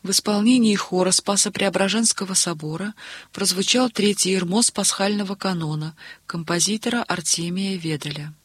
В исполнении хора Спасо-Преображенского собора прозвучал третий ирмос пасхального канона композитора Артемия Веделя.